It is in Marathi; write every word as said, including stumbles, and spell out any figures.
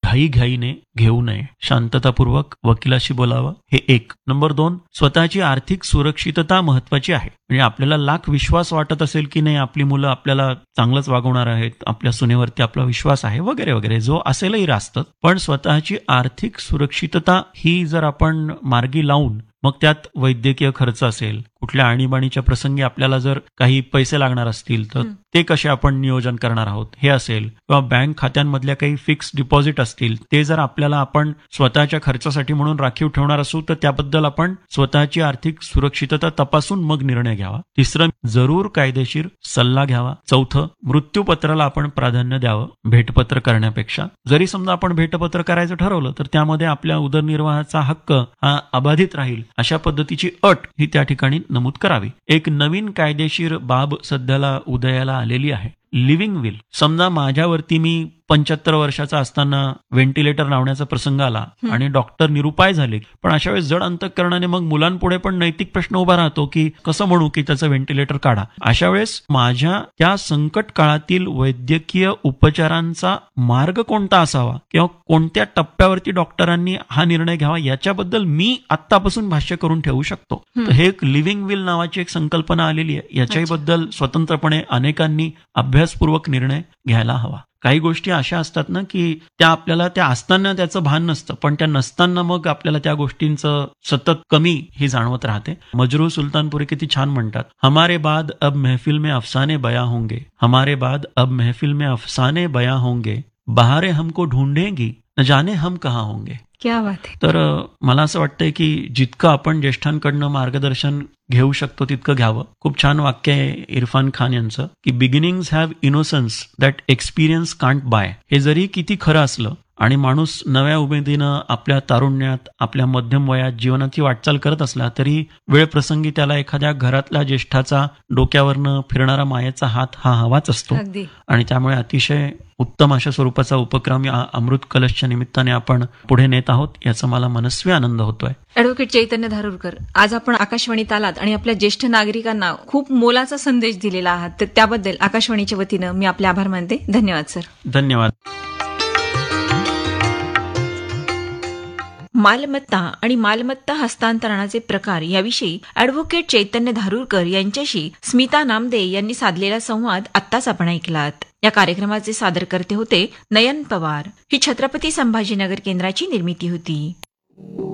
घाईघाईने घेऊ नये. शांततापूर्वक वकिलाशी बोलावं, हे एक. नंबर दोन, स्वतःची आर्थिक सुरक्षितता महत्वाची आहे. म्हणजे आपल्याला लाख विश्वास वाटत असेल की नाही आपली मुलं आपल्याला चांगलंच वागवणार आहेत, आपल्या सुनेवरती आपला विश्वास आहे वगैरे वगैरे, जो असेलही रास्त, पण स्वतःची आर्थिक सुरक्षितता ही जर आपण मार्गी लावून मग त्यात वैद्यकीय खर्च असेल, कुठल्या आणीबाणीच्या प्रसंगी आपल्याला जर काही पैसे लागणार असतील तर ते कसे आपण नियोजन करणार आहोत हे असेल, किंवा बँक खात्यांमधल्या काही फिक्स डिपॉझिट असतील ते जर आपल्याला आपण स्वतःच्या खर्चासाठी म्हणून राखीव ठेवणार असू तर त्याबद्दल आपण स्वतःची आर्थिक सुरक्षितता तपासून मग निर्णय घ्यावा. तिसरं, जरूर कायदेशीर सल्ला घ्यावा. चौथं, मृत्यूपत्राला आपण प्राधान्य द्यावं भेटपत्र करण्यापेक्षा. जरी समजा आपण भेटपत्र करायचं ठरवलं तर त्यामध्ये आपल्या उदरनिर्वाहाचा हक्क हा अबाधित राहील अशा पद्धतीची अट ही त्या ठिकाणी नमूद करावी. एक नवीन कायदेशीर बाब सध्याला उदयाला आलेली आहे, लिव्हिंग विल. समजा माझ्यावरती मी पंच्याहत्तर वर्षाचा असताना व्हेंटिलेटर लावण्याचा प्रसंग आला आणि डॉक्टर निरुपाय झाले, पण अशा वेळेस जड अंतःकरणाने मग मुलांपुढे पण नैतिक प्रश्न उभा राहतो की कसं म्हणू की त्याचं व्हेंटिलेटर काढा. अशा वेळेस माझ्या त्या संकट काळातील वैद्यकीय उपचारांचा मार्ग कोणता असावा किंवा कोणत्या टप्प्यावरती डॉक्टरांनी हा निर्णय घ्यावा याच्याबद्दल मी आत्तापासून भाष्य करून ठेवू शकतो. तर हे एक लिव्हिंग विल नावाची एक संकल्पना आलेली आहे. याच्याही बद्दल स्वतंत्रपणे अनेकांनी अभ्यासपूर्वक निर्णय घ्यायला हवा. काही गोष्टी अशा असतात ना की त्या आपल्याला त्या असताना त्याचं भान नसतं, पण त्या नसताना मग आपल्याला त्या गोष्टींचं सतत कमी ही जाणवत राहते. मजरू सुलतानपुरी किती छान म्हणतात, हमारे बाद अब महफिल में अफसाने बया होंगे, हमारे बाद अब महफिल में अफसाने बया होंगे, बहारे हमको ढूंढेंगी न जाने हम कहाँ होंगे. क्या बात आहे. तर मला असं वाटतंय की जितकं आपण ज्येष्ठांकडनं मार्गदर्शन घेऊ शकतो तितकं घ्यावं. खूप छान वाक्य आहे इरफान खान यांचं की beginnings have innocence that experience can't buy. हे जरी किती खरं असलं आणि माणूस नव्या उमेदीनं आपल्या तारुण्यात आपल्या मध्यम वयात जीवनाची वाटचाल करत असला तरी वेळ प्रसंगी त्याला एखाद्या घरातल्या ज्येष्ठाचा डोक्यावरनं फिरणारा मायेचा हात हा हवाच असतो. आणि त्यामुळे अतिशय उत्तम अशा स्वरूपाचा उपक्रम या अमृत कलशच्या निमित्ताने आपण पुढे नेत आहोत, याचा मला मनस्वी आनंद होतोय. ॲडव्होकेट चैतन्य धारूरकर, आज आपण आकाशवाणीत आलात आणि आपल्या ज्येष्ठ नागरिकांना खूप मोलाचा संदेश दिलेला आहात, तर त्याबद्दल आकाशवाणीच्या वतीनं मी आपले आभार मानते. धन्यवाद सर. धन्यवाद. मालमत्ता आणि मालमत्ता हस्तांतरणाचे प्रकार याविषयी ॲडव्होकेट चैतन्य धारूरकर यांच्याशी स्मिता नामदे यांनी साधलेला संवाद आत्ताच आपण ऐकलात. या कार्यक्रमाचे सादरकर्ते होते नयन पवार. ही छत्रपती संभाजीनगर केंद्राची निर्मिती होती.